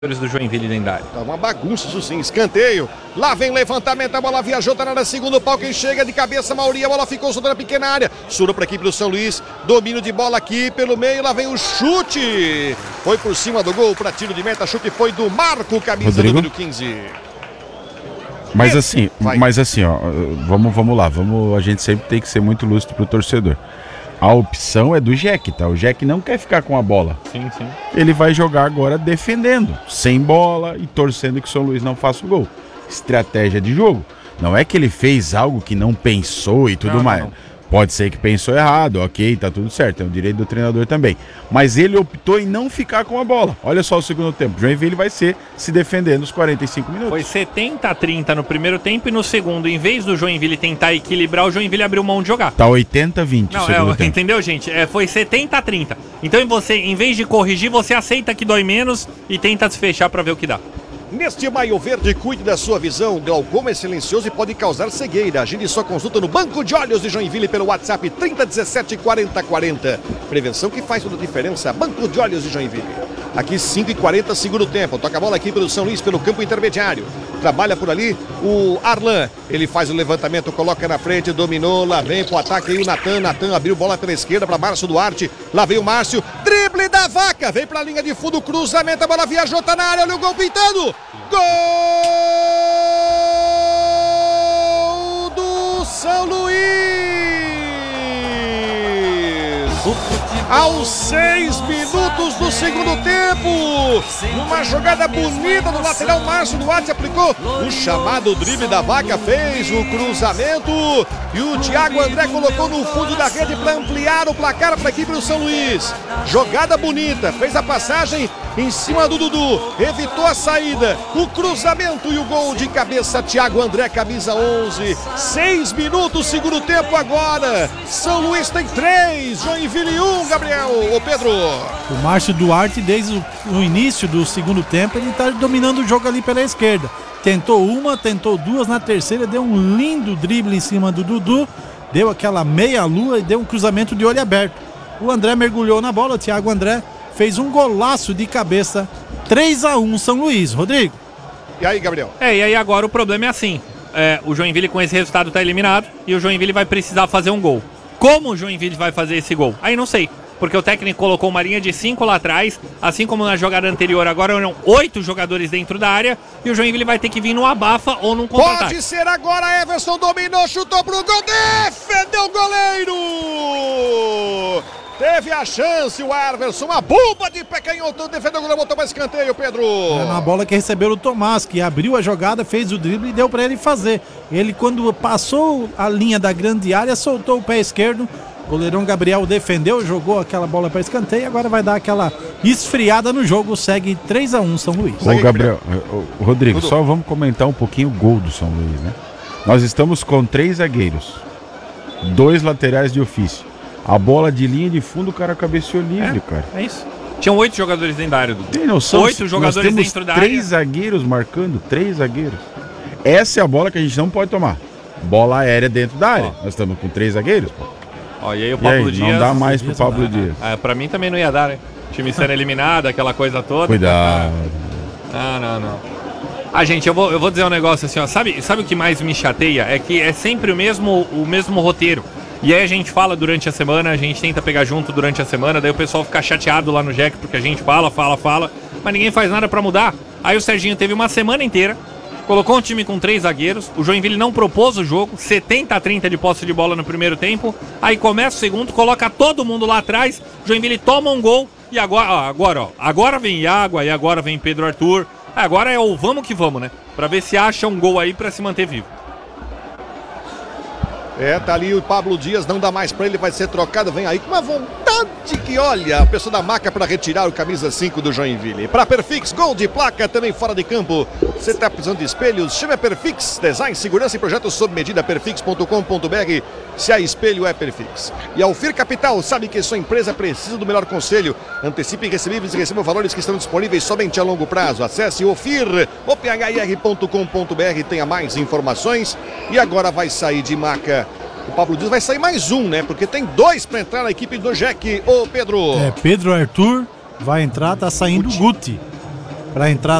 do Joinville dentro da área. Tá uma bagunça isso sim, escanteio. Lá vem levantamento, a bola viajou, tá na área, segundo pau, quem chega de cabeça, Mauri, a bola ficou solta na pequena área. Sura pra equipe do São Luís, domínio de bola aqui pelo meio, lá vem o chute. Foi por cima do gol para tiro de meta, chute foi do Marco, camisa Rodrigo? número 15. Mas assim, ó, vamos lá, a gente sempre tem que ser muito lúcido pro torcedor. A opção é do Jack, tá? O Jack não quer ficar com a bola. Sim. Ele vai jogar agora defendendo, sem bola e torcendo que o São Luís não faça o gol. Estratégia de jogo. Não é que ele fez algo que não pensou e tudo mais. Não. Pode ser que pensou errado, ok, tá tudo certo, é o direito do treinador também. Mas ele optou em não ficar com a bola. Olha só o segundo tempo, o Joinville vai se defendendo os 45 minutos. Foi 70-30 no primeiro tempo e no segundo, em vez do Joinville tentar equilibrar, o Joinville abriu mão de jogar. Tá 80-20 o segundo tempo. Entendeu, gente? Foi 70-30. Então você, em vez de corrigir, você aceita que dói menos e tenta se fechar pra ver o que dá. Neste Maio Verde, cuide da sua visão. Glaucoma é silencioso e pode causar cegueira. Agende sua consulta no Banco de Olhos de Joinville pelo WhatsApp 3017 4040. Prevenção que faz toda a diferença. Banco de Olhos de Joinville. Aqui 5h40, segundo tempo. Toca a bola aqui pelo São Luís, pelo campo intermediário. Trabalha por ali o Arlan. Ele faz o levantamento, coloca na frente, dominou. Lá vem pro ataque aí o Natan. Natan abriu bola pela esquerda para Márcio Duarte. Lá vem o Márcio. Drible da vaca. Vem pra linha de fundo, cruzamento. A bola viajou, tá na área. Olha o gol pintando. Gol do São Luís! Aos 6 minutos do segundo tempo, numa jogada bonita do lateral, Márcio Duarte aplicou o chamado drible da vaca, fez o cruzamento e o Thiago André colocou no fundo da rede para ampliar o placar para a equipe do São Luís. Jogada bonita, fez a passagem em cima do Dudu, evitou a saída, o cruzamento e o gol de cabeça, Thiago André, camisa 11. 6 minutos, segundo tempo agora. São Luís tem 3, Joinville 1, Gabriel, ô Pedro. O Márcio Duarte, desde o início do segundo tempo, ele está dominando o jogo ali pela esquerda. Tentou uma, tentou duas, na terceira deu um lindo drible em cima do Dudu, deu aquela meia-lua e deu um cruzamento de olho aberto. O André mergulhou na bola, o Thiago André fez um golaço de cabeça, 3-1 São Luís. Rodrigo. E aí, Gabriel? E aí agora o problema é assim, o Joinville com esse resultado tá eliminado e o Joinville vai precisar fazer um gol. Como o Joinville vai fazer esse gol? Aí não sei, porque o técnico colocou uma linha de 5 lá atrás, assim como na jogada anterior, agora eram 8 jogadores dentro da área e o Joinville vai ter que vir no abafa ou num contra-ataque. Pode ser agora, Everson dominou, chutou pro gol, defendeu o goleiro! Teve a chance o Everson, uma bomba de pé canhoto, defendeu o goleiro, botou para escanteio, Pedro. Na bola que recebeu o Tomás, que abriu a jogada, fez o drible e deu para ele fazer. Ele, quando passou a linha da grande área, soltou o pé esquerdo. O goleirão Gabriel defendeu, jogou aquela bola para escanteio e agora vai dar aquela esfriada no jogo. Segue 3-1 São Luís. Ô Gabriel, Rodrigo, só vamos comentar um pouquinho o gol do São Luís, né? Nós estamos com 3 zagueiros, 2 laterais de ofício. A bola de linha de fundo, o cara cabeceou livre, cara. É isso. Tinham 8 jogadores dentro da área, Dudu. Tem noção? 8 jogadores dentro da área. 3 zagueiros marcando, 3 zagueiros. Essa é a bola que a gente não pode tomar. Bola aérea dentro da área. Nós estamos com 3 zagueiros, pô. E aí o Pablo Dias... Não dá mais pro Pablo Dias. Pra mim também não ia dar, né? O time sendo eliminado, aquela coisa toda. Cuidado. Não. Gente, eu vou dizer um negócio assim, ó. Sabe o que mais me chateia? É que é sempre o mesmo roteiro. E aí a gente fala durante a semana, a gente tenta pegar junto durante a semana, daí o pessoal fica chateado lá no Jack, porque a gente fala, mas ninguém faz nada pra mudar. Aí o Serginho teve uma semana inteira, colocou um time com 3 zagueiros, o Joinville não propôs o jogo, 70-30 de posse de bola no primeiro tempo, aí começa o segundo, coloca todo mundo lá atrás, o Joinville toma um gol, e agora vem Iago, e agora vem Pedro Arthur, agora é o vamos que vamos, né? Pra ver se acha um gol aí pra se manter vivo. Tá ali o Pablo Dias, não dá mais pra ele, vai ser trocado, vem aí com uma vontade que olha, a pessoa da maca para retirar o camisa 5 do Joinville. Pra Perfix, gol de placa também fora de campo. Você tá precisando de espelhos? Chama Perfix, design, segurança e projetos sob medida, perfix.com.br. Se há espelho, é Perfix. E a Alfir Capital sabe que sua empresa precisa do melhor conselho. Antecipe recebíveis e receba valores que estão disponíveis somente a longo prazo. Acesse ophr.com.br, tenha mais informações. E agora vai sair de maca. O Pablo Dias vai sair mais um, né? Porque tem 2 para entrar na equipe do Jack. Ô, Pedro. Pedro Arthur vai entrar, tá saindo o Guti. para entrar